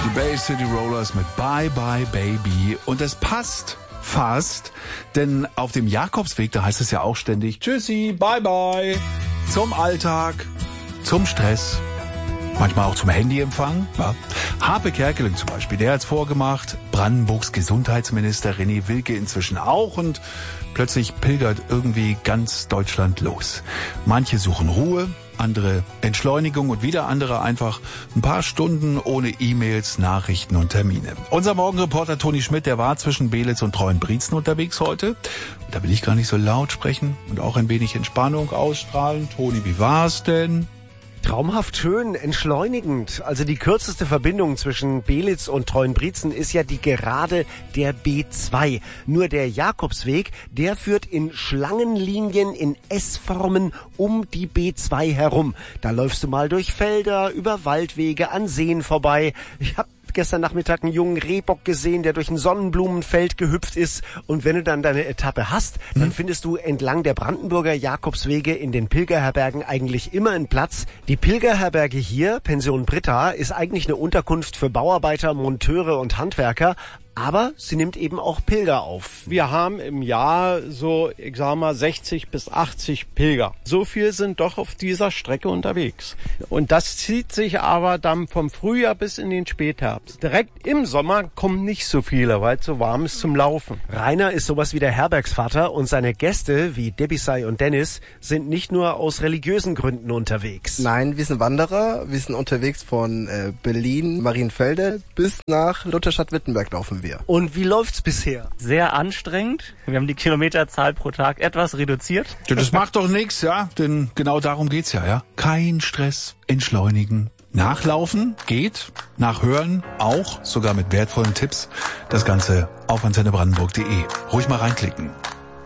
Die Bay City Rollers mit Bye Bye Baby. Und es passt fast, denn auf dem Jakobsweg, da heißt es ja auch ständig Tschüssi, Bye Bye. Zum Alltag, zum Stress, manchmal auch zum Handyempfang. Ja. Harpe Kerkeling zum Beispiel, der hat's vorgemacht. Brandenburgs Gesundheitsminister René Wilke inzwischen auch. Und plötzlich pilgert irgendwie ganz Deutschland los. Manche suchen Ruhe, andere Entschleunigung und wieder andere einfach ein paar Stunden ohne E-Mails, Nachrichten und Termine. Unser Morgenreporter Toni Schmidt, der war zwischen Belitz und Treuenbrietzen unterwegs heute. Und da will ich gar nicht so laut sprechen und auch ein wenig Entspannung ausstrahlen. Toni, wie war's denn? Traumhaft schön, entschleunigend. Also die kürzeste Verbindung zwischen Belitz und Treuenbrietzen ist ja die Gerade der B2. Nur der Jakobsweg, der führt in Schlangenlinien in S-Formen um die B2 herum. Da läufst du mal durch Felder, über Waldwege, an Seen vorbei. Ich hab gestern Nachmittag einen jungen Rehbock gesehen, der durch ein Sonnenblumenfeld gehüpft ist. Und wenn du dann deine Etappe hast, dann findest du entlang der Brandenburger Jakobswege in den Pilgerherbergen eigentlich immer einen Platz. Die Pilgerherberge hier, Pension Britta, ist eigentlich eine Unterkunft für Bauarbeiter, Monteure und Handwerker. Aber sie nimmt eben auch Pilger auf. Wir haben im Jahr so, ich sag mal, 60 bis 80 Pilger. So viel sind doch auf dieser Strecke unterwegs. Und das zieht sich aber dann vom Frühjahr bis in den Spätherbst. Direkt im Sommer kommen nicht so viele, weil es so warm ist zum Laufen. Rainer ist sowas wie der Herbergsvater und seine Gäste, wie Debisay und Dennis, sind nicht nur aus religiösen Gründen unterwegs. Nein, wir sind Wanderer. Wir sind unterwegs von Berlin, Marienfelde bis nach Lutherstadt-Wittenberg laufen wir. Und wie läuft's bisher? Sehr anstrengend. Wir haben die Kilometerzahl pro Tag etwas reduziert. Ja, das macht doch nichts, ja, denn genau darum geht's ja. Kein Stress, entschleunigen. Nachlaufen geht, nachhören auch, sogar mit wertvollen Tipps. Das Ganze auf antennebrandenburg.de. Ruhig mal reinklicken.